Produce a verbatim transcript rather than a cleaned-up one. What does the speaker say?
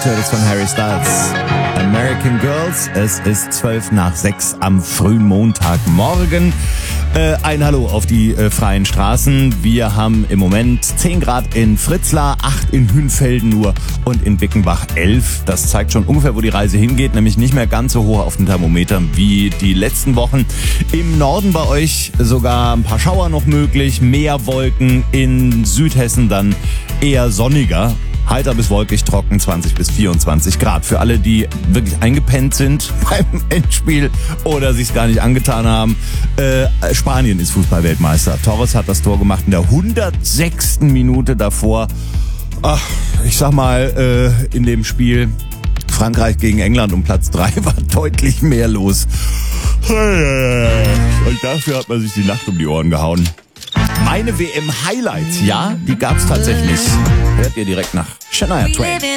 gehört, das von Harry Styles. American Girls, es ist zwölf nach sechs am frühen Montagmorgen. Äh, ein Hallo auf die äh, freien Straßen. Wir haben im Moment zehn Grad in Fritzlar, acht in Hünfelden nur und in Bickenbach elf. Das zeigt schon ungefähr, wo die Reise hingeht, nämlich nicht mehr ganz so hoch auf den Thermometern wie die letzten Wochen. Im Norden bei euch sogar ein paar Schauer noch möglich, mehr Wolken, in Südhessen dann eher sonniger. Heiter bis wolkig, trocken, zwanzig bis vierundzwanzig Grad. Für alle, die wirklich eingepennt sind beim Endspiel oder sich es gar nicht angetan haben. Äh, Spanien ist Fußballweltmeister. Torres hat das Tor gemacht in der hundertsechsten Minute davor. Ach, ich sag mal, äh, in dem Spiel Frankreich gegen England um Platz drei war deutlich mehr los. Und dafür hat man sich die Nacht um die Ohren gehauen. Meine W M-Highlights, ja, die gab's tatsächlich. Hört ihr direkt nach Shania Twain.